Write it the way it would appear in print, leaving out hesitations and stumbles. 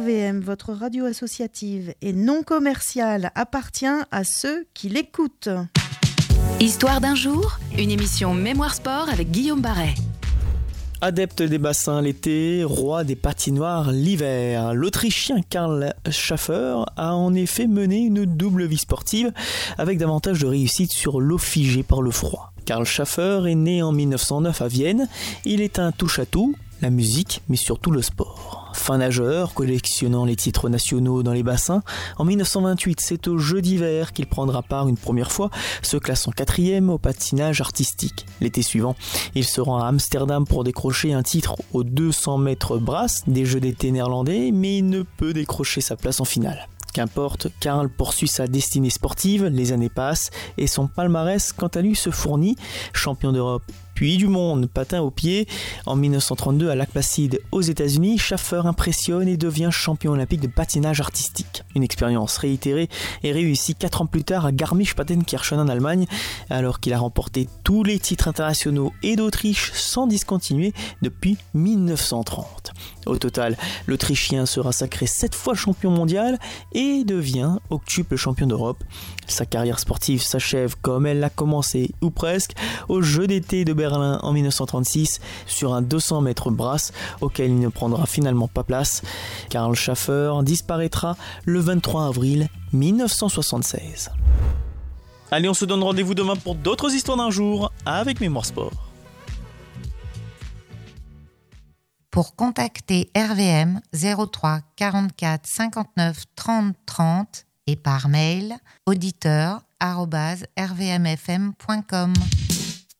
RVM, votre radio associative et non commerciale, appartient à ceux qui l'écoutent. Histoire d'un jour, une émission Mémoire Sport avec Guillaume Barret. Adepte des bassins l'été, roi des patinoires l'hiver, l'Autrichien Karl Schaffer a en effet mené une double vie sportive avec davantage de réussite sur l'eau figée par le froid. Karl Schaffer est né en 1909 à Vienne. Il est un touche-à-tout, la musique, mais surtout le sport. Fin nageur, collectionnant les titres nationaux dans les bassins, en 1928, c'est aux Jeux d'hiver qu'il prendra part une première fois, se classant 4e au patinage artistique. L'été suivant, il se rend à Amsterdam pour décrocher un titre aux 200 mètres brasse des Jeux d'été néerlandais, mais il ne peut décrocher sa place en finale. Qu'importe, Karl poursuit sa destinée sportive, les années passent et son palmarès quant à lui se fournit, champion d'Europe puis du monde, patin au pied. En 1932 à Lac Placide aux États-Unis, Schaffer impressionne et devient champion olympique de patinage artistique. Une expérience réitérée et réussie 4 ans plus tard à Garmisch-Partenkirchen en Allemagne, alors qu'il a remporté tous les titres internationaux et d'Autriche sans discontinuer depuis 1930. Au total, l'Autrichien sera sacré 7 fois champion mondial et devient octuple champion d'Europe. Sa carrière sportive s'achève comme elle l'a commencé, ou presque, aux Jeux d'été de Berlin en 1936 sur un 200 mètres brasse auquel il ne prendra finalement pas place. Karl Schaffer disparaîtra le 23 avril 1976. Allez, on se donne rendez-vous demain pour d'autres histoires d'un jour avec Mémoire Sport. Pour contacter RVM 03 44 59 30 30 et par mail auditeur@rvmfm.com.